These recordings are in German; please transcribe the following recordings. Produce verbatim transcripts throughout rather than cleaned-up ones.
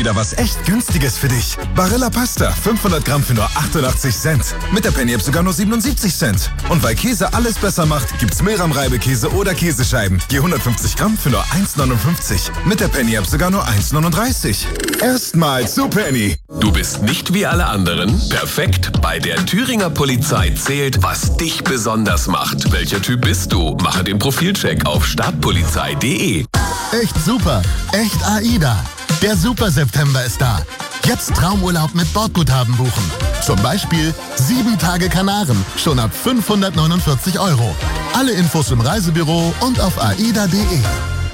wieder was echt Günstiges für dich. Barilla Pasta, fünfhundert Gramm für nur achtundachtzig Cent. Mit der Penny-App sogar nur siebenundsiebzig Cent. Und weil Käse alles besser macht, gibt's Milram-Reibekäse oder Käsescheiben. Je hundertfünfzig Gramm für nur eins neunundfünfzig. Mit der Penny-App sogar nur eins neununddreißig. Erstmal zu Penny. Du bist nicht wie alle anderen? Perfekt. Bei der Thüringer Polizei zählt, was dich besonders macht. Welcher Typ bist du? Mache den Profilcheck auf stadtpolizei punkt de. Echt super. Echt AIDA. Der Super-September ist da. Jetzt Traumurlaub mit Bordguthaben buchen. Zum Beispiel sieben Tage Kanaren, schon ab fünfhundertneunundvierzig Euro. Alle Infos im Reisebüro und auf aida punkt de.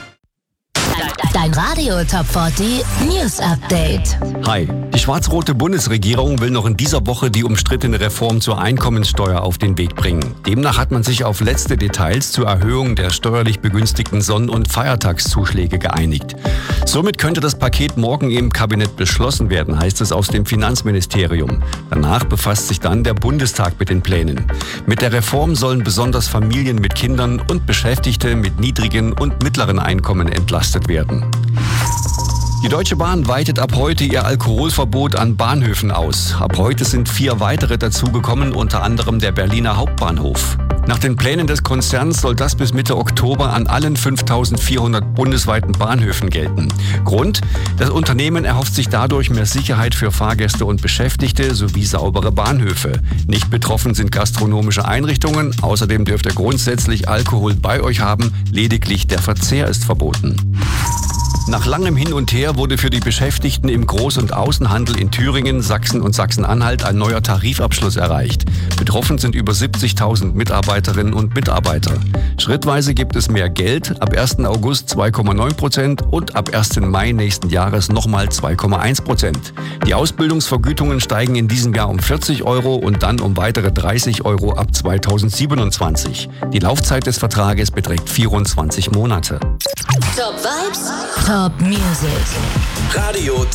Dein Radio Top vierzig News Update. Hi, die schwarz-rote Bundesregierung will noch in dieser Woche die umstrittene Reform zur Einkommenssteuer auf den Weg bringen. Demnach hat man sich auf letzte Details zur Erhöhung der steuerlich begünstigten Sonn- und Feiertagszuschläge geeinigt. Somit könnte das Paket morgen im Kabinett beschlossen werden, heißt es aus dem Finanzministerium. Danach befasst sich dann der Bundestag mit den Plänen. Mit der Reform sollen besonders Familien mit Kindern und Beschäftigte mit niedrigen und mittleren Einkommen entlastet werden. Die Deutsche Bahn weitet ab heute ihr Alkoholverbot an Bahnhöfen aus. Ab heute sind vier weitere dazugekommen, unter anderem der Berliner Hauptbahnhof. Nach den Plänen des Konzerns soll das bis Mitte Oktober an allen fünftausendvierhundert bundesweiten Bahnhöfen gelten. Grund? Das Unternehmen erhofft sich dadurch mehr Sicherheit für Fahrgäste und Beschäftigte sowie saubere Bahnhöfe. Nicht betroffen sind gastronomische Einrichtungen. Außerdem dürft ihr grundsätzlich Alkohol bei euch haben. Lediglich der Verzehr ist verboten. Nach langem Hin und Her wurde für die Beschäftigten im Groß- und Außenhandel in Thüringen, Sachsen und Sachsen-Anhalt ein neuer Tarifabschluss erreicht. Betroffen sind über siebzigtausend Mitarbeiterinnen und Mitarbeiter. Schrittweise gibt es mehr Geld, ab ersten August zwei Komma neun Prozent und ab ersten Mai nächsten Jahres nochmal zwei Komma eins Prozent. Die Ausbildungsvergütungen steigen in diesem Jahr um vierzig Euro und dann um weitere dreißig Euro ab zweitausendsiebenundzwanzig. Die Laufzeit des Vertrages beträgt vierundzwanzig Monate. Top Vibes, Top Music. Radio